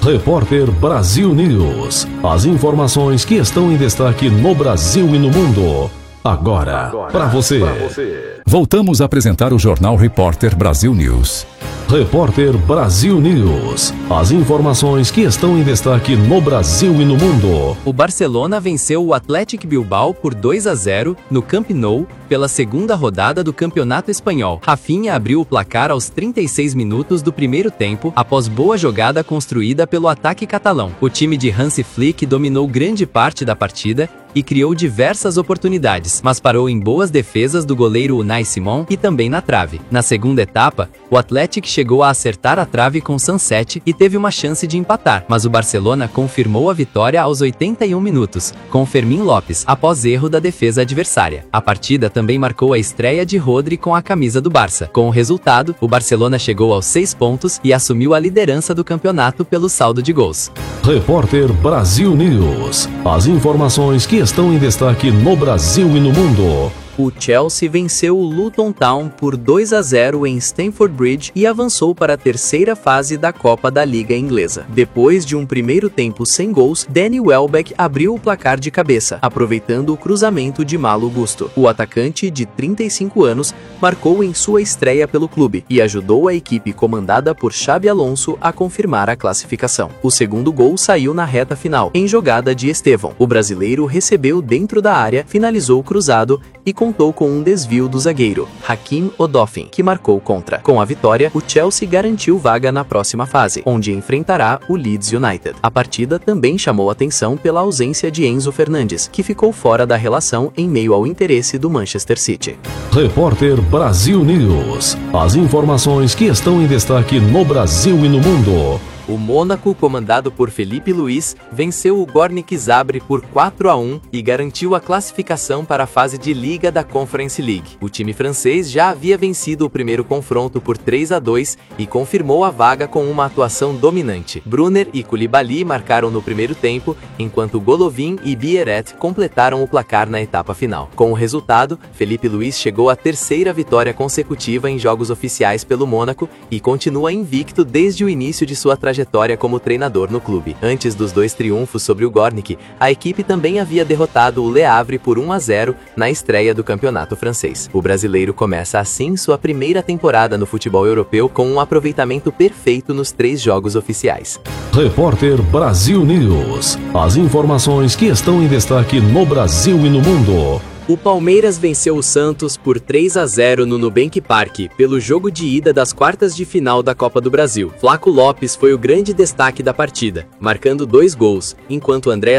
Repórter Brasil News. As informações que estão em destaque no Brasil e no mundo. Agora, para você. Voltamos a apresentar o Jornal Repórter Brasil News. Repórter Brasil News. As informações que estão em destaque no Brasil e no mundo. O Barcelona venceu o Athletic Bilbao por 2-0 no Camp Nou pela segunda rodada do Campeonato Espanhol. Rafinha abriu o placar aos 36 minutos do primeiro tempo após boa jogada construída pelo ataque catalão. O time de Hansi Flick dominou grande parte da partida e criou diversas oportunidades, mas parou em boas defesas do goleiro Unai Simón e também na trave. Na segunda etapa, o Athletic chegou a acertar a trave com Sunset e teve uma chance de empatar, mas o Barcelona confirmou a vitória aos 81 minutos, com Fermín López, após erro da defesa adversária. A partida também marcou a estreia de Rodri com a camisa do Barça. Com o resultado, o Barcelona chegou aos 6 pontos e assumiu a liderança do campeonato pelo saldo de gols. Repórter Brasil News. As informações que estão em destaque no Brasil e no mundo. O Chelsea venceu o Luton Town por 2-0 em Stamford Bridge e avançou para a terceira fase da Copa da Liga Inglesa. Depois de um primeiro tempo sem gols, Danny Welbeck abriu o placar de cabeça, aproveitando o cruzamento de Malo Gusto. O atacante, de 35 anos, marcou em sua estreia pelo clube e ajudou a equipe comandada por Xabi Alonso a confirmar a classificação. O segundo gol saiu na reta final, em jogada de Estevão. O brasileiro recebeu dentro da área, finalizou cruzado e contou com um desvio do zagueiro, Hakim Odofin, que marcou contra. Com a vitória, o Chelsea garantiu vaga na próxima fase, onde enfrentará o Leeds United. A partida também chamou atenção pela ausência de Enzo Fernandes, que ficou fora da relação em meio ao interesse do Manchester City. Repórter Brasil News. As informações que estão em destaque no Brasil e no mundo. O Mônaco, comandado por Felipe Luís, venceu o Gornik Zabrze por 4-1 e garantiu a classificação para a fase de Liga da Conference League. O time francês já havia vencido o primeiro confronto por 3-2 e confirmou a vaga com uma atuação dominante. Brunner e Koulibaly marcaram no primeiro tempo, enquanto Golovin e Biéret completaram o placar na etapa final. Com o resultado, Felipe Luís chegou à terceira vitória consecutiva em jogos oficiais pelo Mônaco e continua invicto desde o início de sua trajetória como treinador no clube. Antes dos 2 triunfos sobre o Gornik, a equipe também havia derrotado o Le Havre por 1-0 na estreia do campeonato francês. O brasileiro começa assim sua primeira temporada no futebol europeu com um aproveitamento perfeito nos 3 jogos oficiais. Repórter Brasil News. As informações que estão em destaque no Brasil e no mundo. O Palmeiras venceu o Santos por 3-0 no Nubank Park, pelo jogo de ida das quartas de final da Copa do Brasil. Flaco Lopes foi o grande destaque da partida, marcando 2 gols, enquanto André